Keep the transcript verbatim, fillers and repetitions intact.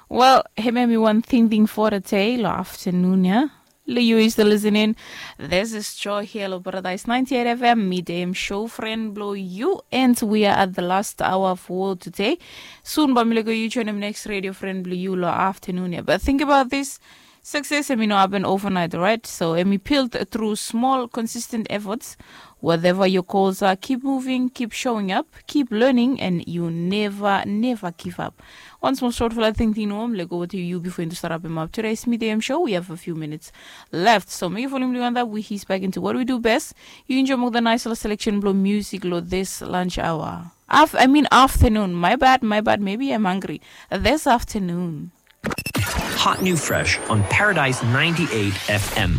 Well, hey, maybe one thing thing for the day, afternoon, yeah. You is the listening. This is Joy here, Paradise ninety-eight F M, midday show, friend blow you. And we are at the last hour of world today. Soon, Bamilego, you join him next radio, friend blow you, afternoon, yeah. But think about this. Success, I mean, happened overnight, right? So, I mean, built through small, consistent efforts. Whatever your goals are, keep moving, keep showing up, keep learning, and you never, never give up. Once more short for that thing, you know, let's go to you before you start up him up. Today's midday show, we have a few minutes left. So, make you follow me on that. We he's back into what we do best. You enjoy more than nice little selection, blow music, blow this lunch hour. Af- I mean, afternoon. My bad, my bad. Maybe I'm hungry. This afternoon. Hot New Fresh on Paradise ninety-eight F M.